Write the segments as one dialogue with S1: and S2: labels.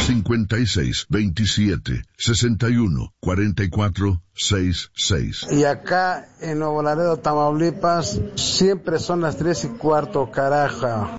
S1: 5627-614466.
S2: Y acá en Nuevo Laredo, Tamaulipas, siempre son las 3:15, carajo.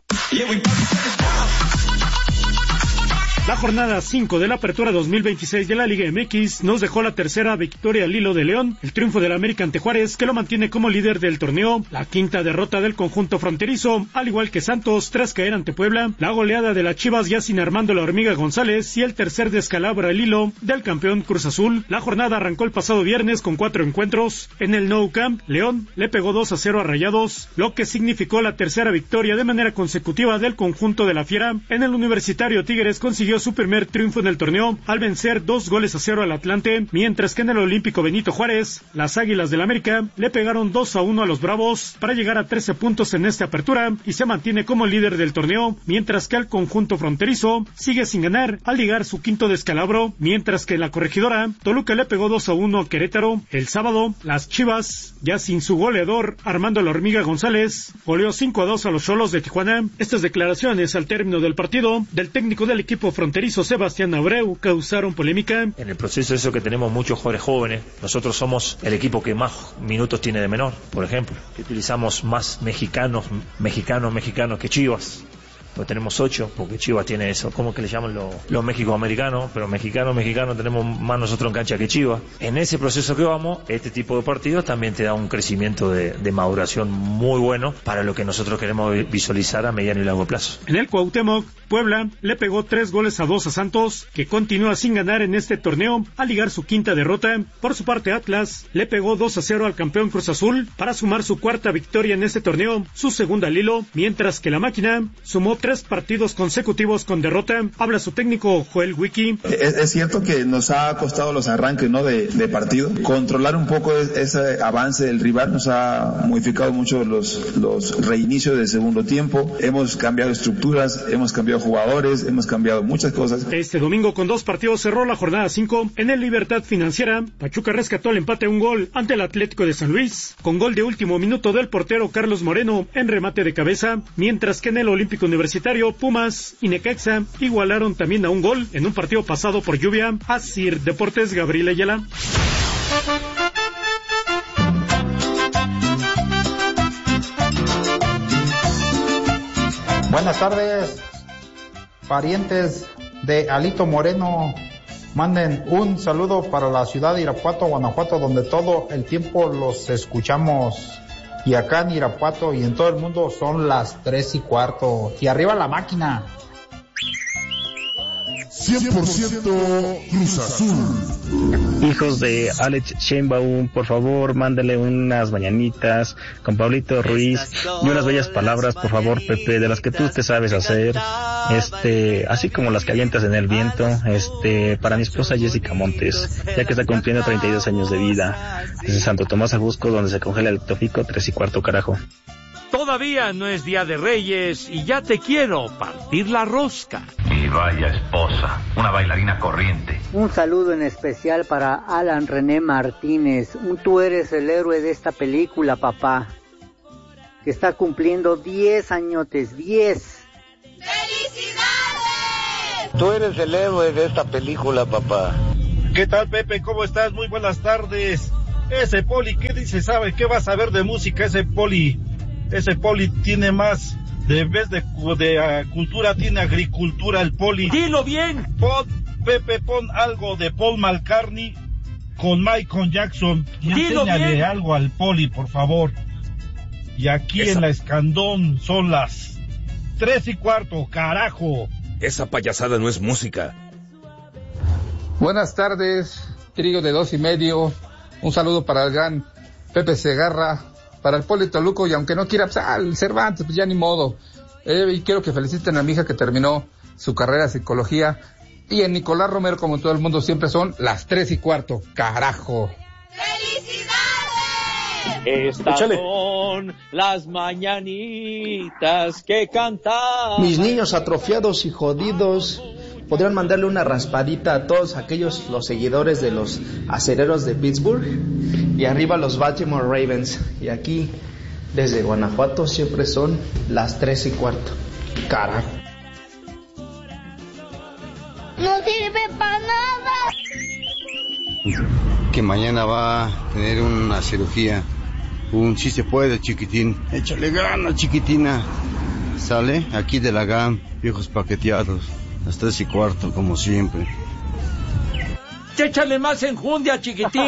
S3: La jornada 5 de la Apertura 2026 de la Liga MX nos dejó la tercera victoria al hilo de León, el triunfo del América ante Juárez, que lo mantiene como líder del torneo, la quinta derrota del conjunto fronterizo, al igual que Santos tras caer ante Puebla, la goleada de las Chivas ya sin Armando la Hormiga González y el tercer descalabro al hilo del campeón Cruz Azul. La jornada arrancó el pasado viernes con 4 encuentros. En el Nou Camp, León le pegó 2-0 a Rayados, lo que significó la tercera victoria de manera consecutiva del conjunto de la Fiera. En el Universitario, Tigres consiguió su primer triunfo en el torneo al vencer 2-0 al Atlante, mientras que en el Olímpico Benito Juárez, las Águilas del América le pegaron 2-1 a los Bravos para llegar a 13 puntos en esta apertura y se mantiene como líder del torneo, mientras que el conjunto fronterizo sigue sin ganar al llegar su quinto descalabro, mientras que en la Corregidora, Toluca le pegó 2-1 a Querétaro. El sábado, las Chivas, ya sin su goleador Armando la Hormiga González, goleó 5-2 a los Xolos de Tijuana. Estas declaraciones al término del partido del técnico del equipo fronterizo Sebastián Abreu causaron polémica.
S4: En el proceso eso que tenemos muchos jugadores jóvenes, nosotros somos el equipo que más minutos tiene de menor, por ejemplo, que utilizamos más mexicanos que Chivas. Pues tenemos 8, porque Chivas tiene eso, ¿cómo que le llaman los mexicoamericanos? Pero mexicanos tenemos más nosotros en cancha que Chivas. En ese proceso que vamos, este tipo de partidos también te da un crecimiento de maduración muy bueno para lo que nosotros queremos visualizar a mediano y largo plazo.
S3: En el Cuauhtémoc, Puebla le pegó 3-2 a Santos, que continúa sin ganar en este torneo al ligar su quinta derrota. Por su parte, Atlas le pegó 2-0 al campeón Cruz Azul para sumar su cuarta victoria en este torneo, su segunda al hilo, mientras que la Máquina sumó 3 partidos consecutivos con derrota. Habla su técnico Joel Wiki.
S5: Es cierto que nos ha costado los arranques, ¿no?, de partido. Controlar un poco ese avance del rival nos ha modificado mucho los reinicios del segundo tiempo. Hemos cambiado estructuras, hemos cambiado jugadores, hemos cambiado muchas cosas.
S3: Este domingo con 2 partidos cerró la jornada 5. En el Libertad Financiera, Pachuca rescató el empate a 1 gol ante el Atlético de San Luis, con gol de último minuto del portero Carlos Moreno en remate de cabeza, mientras que en el Olímpico Universitario, Pumas y Necaxa igualaron también a 1 gol en un partido pasado por lluvia. Asir Deportes, Gabriel Ayala.
S6: Buenas tardes, parientes de Alito Moreno. Manden un saludo para la ciudad de Irapuato, Guanajuato, donde todo el tiempo los escuchamos. Y acá en Irapuato y en todo el mundo son las 3:15. Y arriba la máquina.
S1: 100% Cruz Azul.
S7: Hijos de Alex Sheinbaum, por favor, mándale unas mañanitas con Pablito Ruiz y unas bellas palabras, por favor, Pepe, de las que tú te sabes hacer, así como las que avientas en el viento, para mi esposa Jessica Montes, ya que está cumpliendo 32 años de vida, desde Santo Tomás Ajusco, donde se congela el Tófico, 3:15, carajo.
S8: Todavía no es Día de Reyes y ya te quiero partir la rosca.
S9: Y vaya esposa, una bailarina corriente.
S10: Un saludo en especial para Alan René Martínez. Tú eres el héroe de esta película, papá, que está cumpliendo 10 añotes, 10.
S11: ¡Felicidades!
S12: Tú eres el héroe de esta película, papá.
S13: ¿Qué tal, Pepe? ¿Cómo estás? Muy buenas tardes. Ese Poli, ¿qué dice? ¿Sabe qué va a saber de música ese Poli? Ese Poli tiene más, de vez de cultura, tiene agricultura el Poli.
S8: ¡Dilo bien!
S13: Pepe, pon algo de Paul McCartney con Michael Jackson. Y enséñale algo al Poli, por favor. Y aquí en la Escandón son las 3:15, carajo.
S14: Esa payasada no es música.
S15: Buenas tardes, trío de 2:30. Un saludo para el gran Pepe Segarra, para el Poli Toluco, y aunque no quiera, pues, al Cervantes, pues ya ni modo. Y quiero que feliciten a mi hija que terminó su carrera de psicología. Y en Nicolás Romero, como todo el mundo, siempre son las 3:15, carajo.
S16: ¡Felicidades! Estas son las mañanitas que cantamos.
S17: Mis niños atrofiados y jodidos podrían mandarle una raspadita a todos aquellos, los seguidores de los acereros de Pittsburgh, y arriba los Baltimore Ravens. Y aquí, desde Guanajuato, siempre son las 3:15, carajo.
S11: No sirve para nada.
S18: Que mañana va a tener una cirugía. Sí se puede, chiquitín. Échale ganas, chiquitina. Sale aquí de la GAM, viejos paqueteados. Las 3:15, como siempre.
S8: Échale más enjundia, chiquitín.